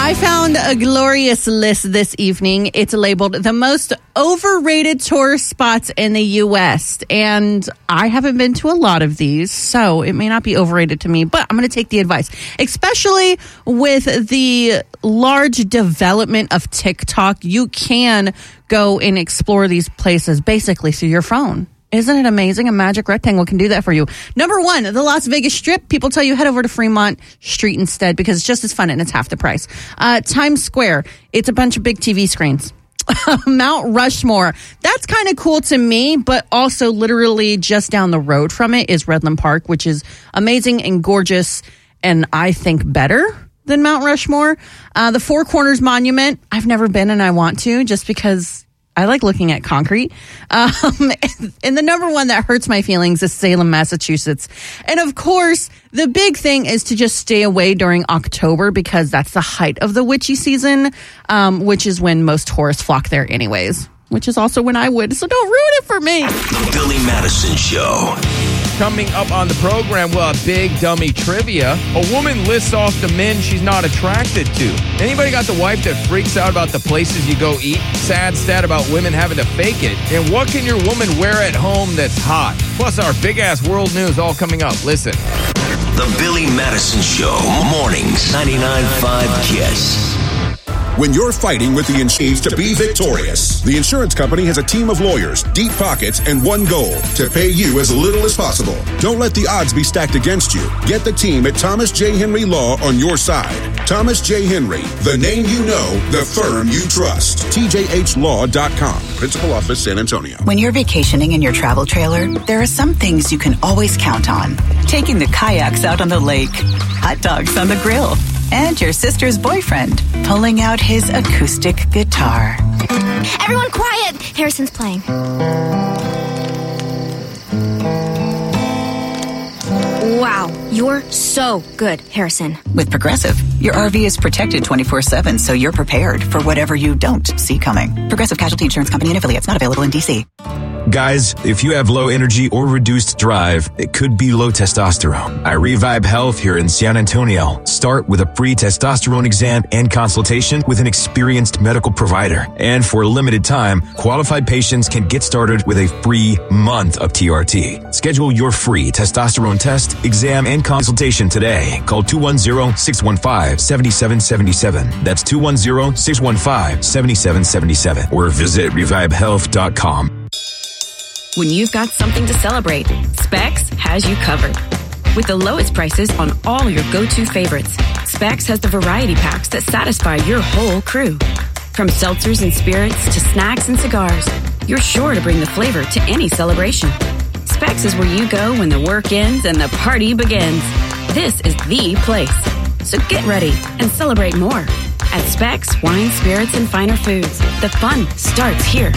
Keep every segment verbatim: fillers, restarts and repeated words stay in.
I found a glorious list this evening. It's labeled the most overrated tourist spots in the U S. And I haven't been to a lot of these, so it may not be overrated to me, but I'm going to take the advice, especially with the large development of TikTok. You can go and explore these places basically through your phone. Isn't it amazing? A magic rectangle can do that for you. Number one, the Las Vegas Strip. People tell you head over to Fremont Street instead because it's just as fun and it's half the price. Uh, Times Square. It's a bunch of big T V screens. Mount Rushmore. That's kind of cool to me, but also literally just down the road from it is Redland Park, which is amazing and gorgeous and I think better than Mount Rushmore. Uh, the Four Corners Monument. I've never been and I want to just because I like looking at concrete. Um, and the number one that hurts my feelings is Salem, Massachusetts. And of course, the big thing is to just stay away during October because that's the height of the witchy season, um, which is when most tourists flock there anyways, which is also when I would. So don't ruin it for me. The Billy Madison Show. Coming up on the program, well, a big dummy trivia. A woman lists off the men she's not attracted to. Anybody got the wife that freaks out about the places you go eat? Sad stat about women having to fake it. And what can your woman wear at home that's hot? Plus our big-ass world news all coming up. Listen. The Billy Madison Show. Mornings. ninety-nine point five KISS. When you're fighting with the insurance to be victorious, the insurance company has a team of lawyers, deep pockets, and one goal, to pay you as little as possible. Don't let the odds be stacked against you. Get the team at Thomas J. Henry Law on your side. Thomas J. Henry, the name you know, the firm you trust. T J H law dot com. Principal Office, San Antonio. When you're vacationing in your travel trailer, there are some things you can always count on. Taking the kayaks out on the lake, hot dogs on the grill, and your sister's boyfriend pulling out his acoustic guitar. Everyone quiet! Harrison's playing. Wow, you're so good, Harrison. With Progressive, your R V is protected twenty-four seven, so you're prepared for whatever you don't see coming. Progressive Casualty Insurance Company and affiliates, not available in D C. Guys, if you have low energy or reduced drive, it could be low testosterone. iRevibe Health here in San Antonio. Start with a free testosterone exam and consultation with an experienced medical provider. And for a limited time, qualified patients can get started with a free month of T R T. Schedule your free testosterone test, exam, and consultation today. Call two one zero, six one five, seven seven seven seven. That's two one zero, six one five, seven seven seven seven. Or visit revive health dot com. When you've got something to celebrate, Specs has you covered. With the lowest prices on all your go-to favorites, Specs has the variety packs that satisfy your whole crew. From seltzers and spirits to snacks and cigars, you're sure to bring the flavor to any celebration. Specs is where you go when the work ends and the party begins. This is the place. So get ready and celebrate more. At Specs Wine, Spirits, and Finer Foods, the fun starts here.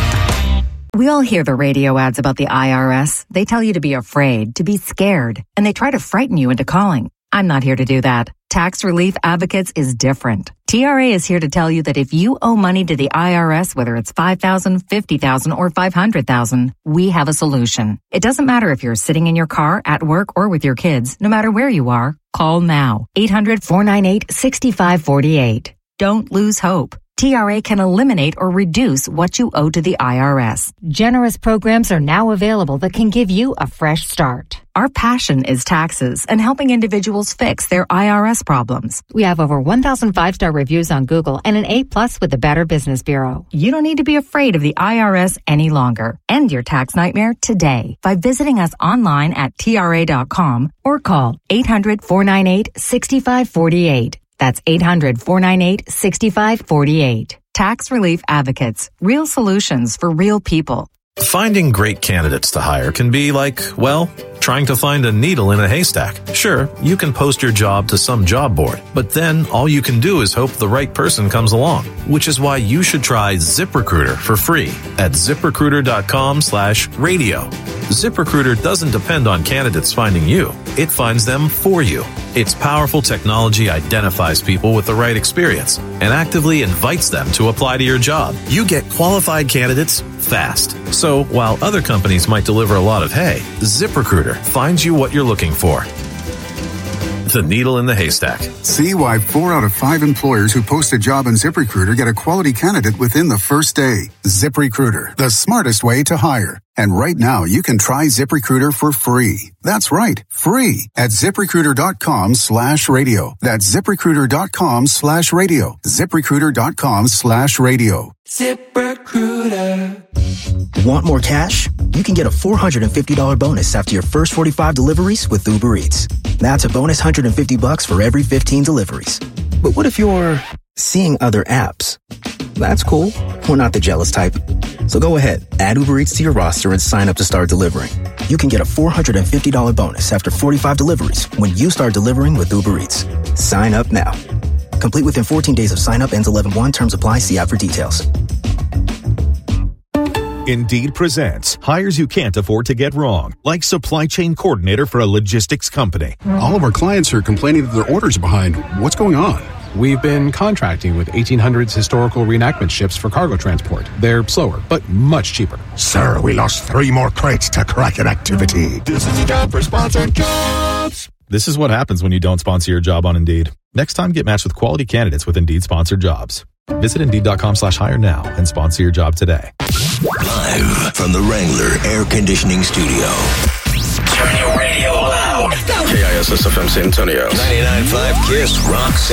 We all hear the radio ads about the I R S. They tell you to be afraid, to be scared, and they try to frighten you into calling. I'm not here to do that. Tax Relief Advocates is different. T R A is here to tell you that if you owe money to the I R S, whether it's five thousand dollars, fifty thousand dollars, or five hundred thousand dollars, we have a solution. It doesn't matter if you're sitting in your car, at work, or with your kids. No matter where you are, call now. eight hundred, four nine eight, six five four eight. Don't lose hope. T R A can eliminate or reduce what you owe to the I R S. Generous programs are now available that can give you a fresh start. Our passion is taxes and helping individuals fix their I R S problems. We have over one thousand five-star reviews on Google and an A plus with the Better Business Bureau. You don't need to be afraid of the I R S any longer. End your tax nightmare today by visiting us online at T R A dot com or call eight hundred, four nine eight, six five four eight. That's eight hundred, four nine eight, six five four eight. Tax Relief Advocates. Real solutions for real people. Finding great candidates to hire can be like, well, trying to find a needle in a haystack. Sure, you can post your job to some job board, but then all you can do is hope the right person comes along, which is why you should try ZipRecruiter for free at ZipRecruiter.com slash radio. ZipRecruiter doesn't depend on candidates finding you. It finds them for you. Its powerful technology identifies people with the right experience and actively invites them to apply to your job. You get qualified candidates fast. So while other companies might deliver a lot of hay, ZipRecruiter finds you what you're looking for. The needle in the haystack. See why four out of five employers who post a job on ZipRecruiter get a quality candidate within the first day. ZipRecruiter, the smartest way to hire. And right now, you can try ZipRecruiter for free. That's right, free at ZipRecruiter.com slash radio. That's ZipRecruiter.com slash radio. ZipRecruiter.com slash radio. ZipRecruiter. Want more cash? You can get a four hundred fifty dollars bonus after your first forty-five deliveries with Uber Eats. That's a bonus one hundred fifty bucks for every fifteen deliveries. But what if you're seeing other apps? That's cool. We're not the jealous type. So go ahead, add Uber Eats to your roster and sign up to start delivering. You can get a four hundred fifty dollars bonus after forty-five deliveries when you start delivering with Uber Eats. Sign up now. Complete within fourteen days of sign up. Ends eleven one. Terms apply. See app for details. Indeed presents hires you can't afford to get wrong, like supply chain coordinator for a logistics company. All of our clients are complaining that their orders are behind. What's going on? We've been contracting with eighteen hundreds historical reenactment ships for cargo transport. They're slower, but much cheaper. Sir, we lost three more crates to Kraken activity. This is a job for sponsored jobs. This is what happens when you don't sponsor your job on Indeed. Next time, get matched with quality candidates with Indeed sponsored jobs. Visit Indeed.com slash hire now and sponsor your job today. Live from the Wrangler Air Conditioning Studio. Turn your radio loud. K I S S F M San Antonio. ninety-nine point five KISS Rocks